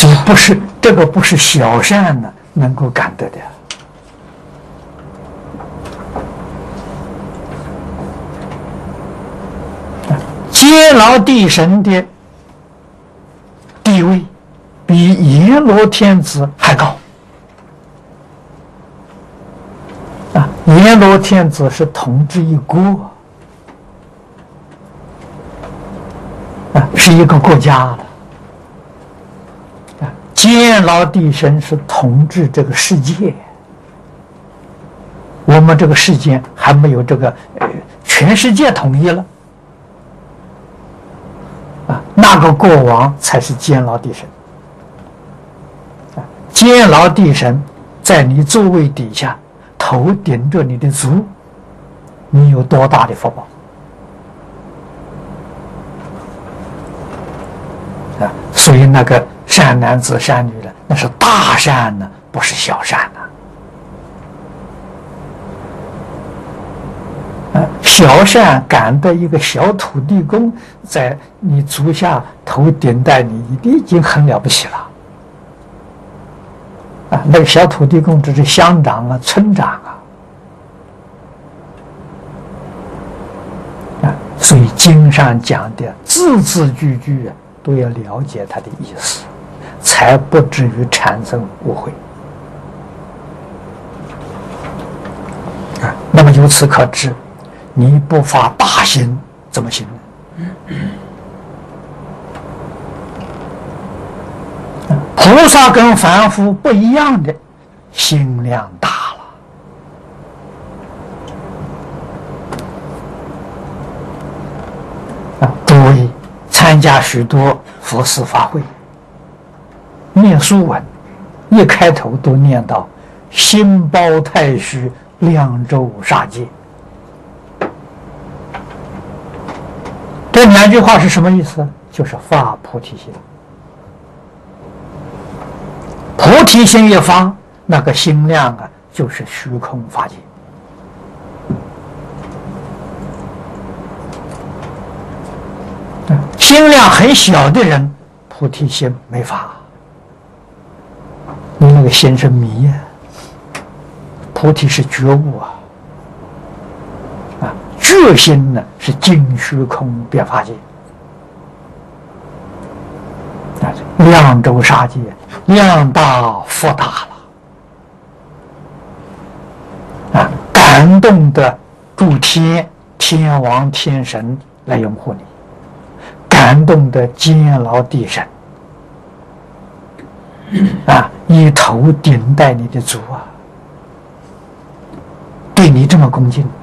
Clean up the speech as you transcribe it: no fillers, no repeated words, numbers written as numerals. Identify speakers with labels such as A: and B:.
A: 所以不是这个不是小善呢能够感得的。阶老地神的地位比阎罗天子还高啊！阎罗天子是统治一国啊，是一个国家的啊。阶老地神是统治这个世界，我们这个世界还没有这个全世界统一了。那个国王才是监牢地神，监牢地神在你座位底下，头顶着你的足，你有多大的福报啊！所以那个善男子善女人，那是大善呢，不是小善呢。小善感得一个小土地公在你足下头顶戴你，已经很了不起了啊！那个小土地公只是乡长啊、村长啊，所以经上讲的字字句句都要了解它的意思，才不至于产生误会啊。那么由此可知，你不发大心怎么行呢？菩萨跟凡夫不一样的，心量大了。诸位参加许多佛事法会，念书文，一开头都念到心包太虚，量周杀戒。这两句话是什么意思？就是发菩提心。菩提心一发，那个心量啊，就是虚空法界。心量很小的人，菩提心没发，你那个心是迷呀。菩提是觉悟啊。觉心呢是尽虚空遍法界，量周杀戒，量大福大了啊！感动的诸天王天神来拥护你，感动的监牢地神啊，以头顶戴你的足啊，对你这么恭敬。